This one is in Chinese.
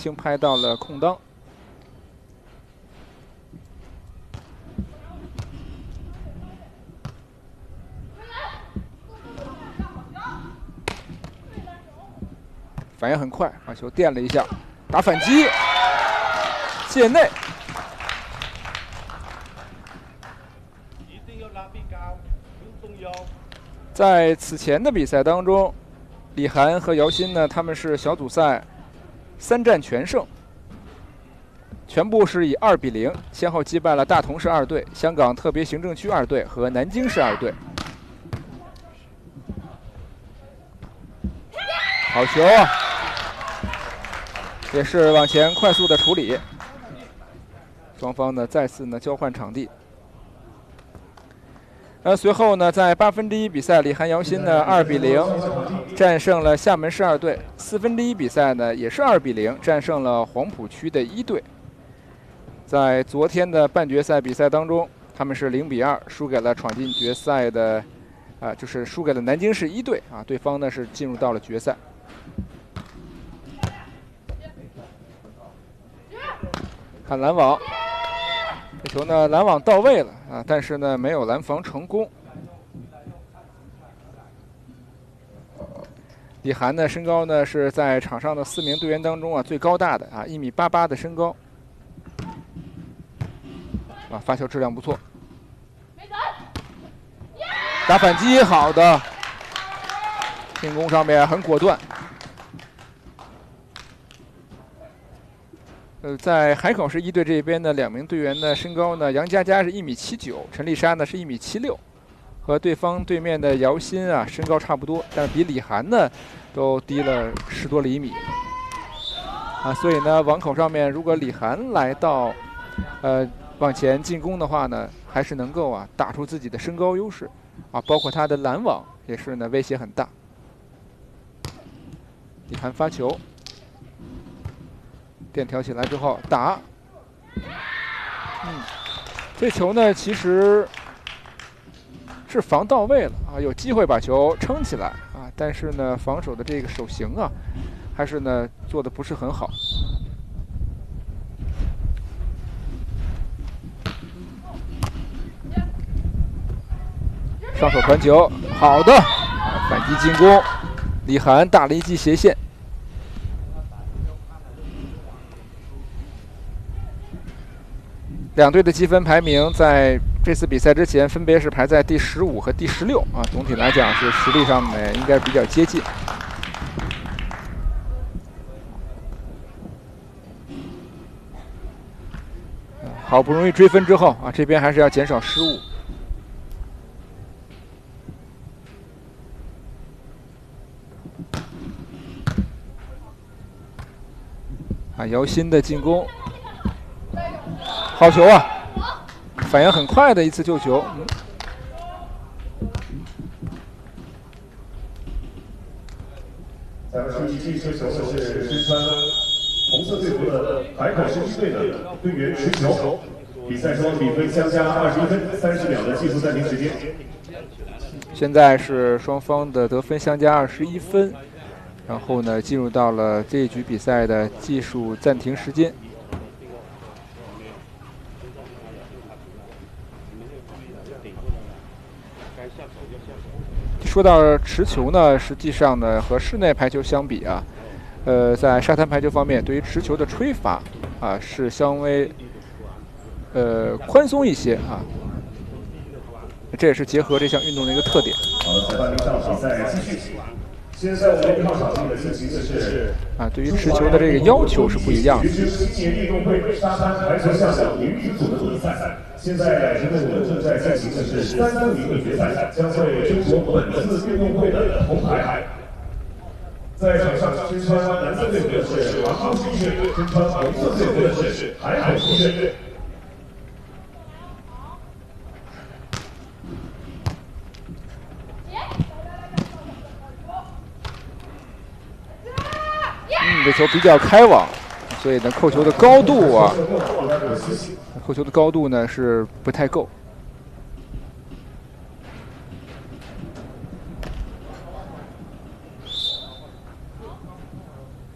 轻拍到了空当。反应很快，把球垫了一下，打反击，界内。在此前的比赛当中，李涵和姚鑫呢，他们是小组赛3战全胜，全部是以2比0，先后击败了大同市2队、香港特别行政区2队和南京市2队。好球啊！也是往前快速的处理，双方呢再次呢交换场地。随后呢，在1/8比赛，李涵姚鑫呢2比0战胜了厦门市2队；1/4比赛呢也是2比0战胜了黄埔区的1队。在昨天的半决赛比赛当中，他们是0比2输给了闯进决赛的，就是输给了南京市1队啊，对方呢是进入到了决赛。看拦网，这球呢拦网到位了啊，但是呢没有拦防成功。李涵呢身高呢是在场上的4名队员当中啊最高大的啊，1.88米的身高，啊发球质量不错，打反击好的，进攻上面很果断。在海口市1队这边的2名队员的身高呢，杨佳佳是1.79米，陈丽莎呢是1.76米，和对面的姚鑫啊身高差不多，但是比李涵呢都低了10多厘米啊，所以呢网口上面如果李涵来到往前进攻的话呢，还是能够啊打出自己的身高优势啊，包括他的拦网也是呢威胁很大。李涵发球。垫挑起来之后打，这球呢其实是防到位了啊，有机会把球撑起来啊，但是呢防守的这个手型啊，还是呢做的不是很好。上手传球，好的，反击进攻，李涵打了一记斜线。2队的积分排名在这次比赛之前分别是排在第15和第16啊，总体来讲是实力上面应该比较接近。好不容易追分之后啊，这边还是要减少失误。啊，姚鑫的进攻。好球啊！反应很快的一次救球。 咱们注意，这球是身穿红色队服的海口市1队的队员持球。比赛中比分相加21分，30秒的技术暂停时间。 现在是双方的得分相加21分，然后呢进入到了这一局比赛的技术暂停时间。说到持球呢，实际上呢和室内排球相比啊，在沙滩排球方面，对于持球的吹罚啊是稍微宽松一些啊，这也是结合这项运动的一个特点。 好的，裁判领导比赛继续。现在我们1号场地的进行的是啊，对于持球的这个要求是不一样的。 今年运动会沙滩排球项目女子组的比赛。现在两支队伍正在进行的是3分1个决赛，将会争夺本次运动会的铜牌。在场上身穿蓝色队服的是杭州市1队，身穿红色队服的是海口市1队。 这球比较开网，所以呢扣球的高度啊，扣球的高度呢是不太够。